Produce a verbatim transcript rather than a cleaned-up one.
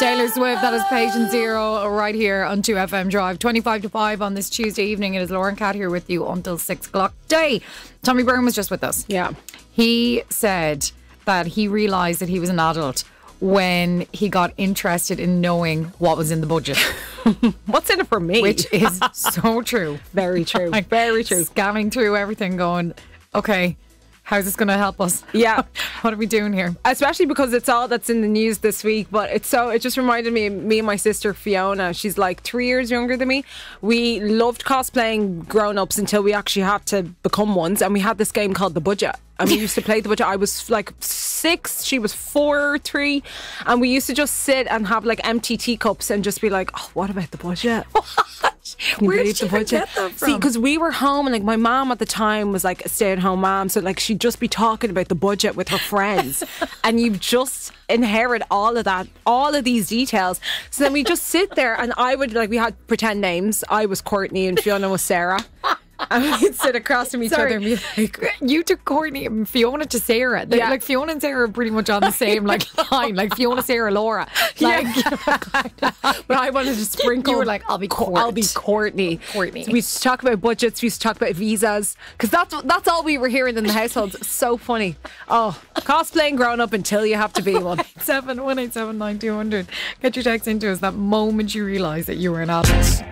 Taylor Swift, that is Patient Zero right here on two F M Drive. twenty-five to five on this Tuesday evening. It is Lauren Cat here with you until six o'clock today. Tommy Byrne was just with us. Yeah. He said that he realised that he was an adult when he got interested in knowing what was in the budget. What's in it for me? Which is so true. Very true. Like, very true. Scanning through everything going, okay, how's this going to help us? Yeah. What are we doing here? Especially because it's all that's in the news this week. But it's so, it just reminded me, me and my sister Fiona, she's like three years younger than me. We loved cosplaying grown-ups until we actually had to become ones. And we had this game called The Budget. And we used to play The Budget. I was like six, she was four or three. And we used to just sit and have like empty teacups and just be like, oh, what about the budget? What? Where did you the budget? get that from? See, because we were home and like my mom at the time was like a stay-at-home mom, so like she'd just be talking about the budget with her friends, and you just inherit all of that, all of these details. So then we just sit there, and I would like we had pretend names. I was Courtney and Fiona was Sarah. And we'd sit across from each Sorry, other and be like, you took Courtney and Fiona to Sarah. They, Yeah. Like Fiona and Sarah are pretty much on the same like line. Like Fiona, Sarah, Laura. Like, but I wanted to sprinkle. You were like, I'll be Co- Court. I'll be Courtney. Courtney. So we used to talk about budgets. We used to talk about visas because that's that's all we were hearing in the household. It's so funny. Oh, cosplaying grown up until you have to be one. seven one eight seven nine two hundred. Get your text into us that moment you realise that you were an adult.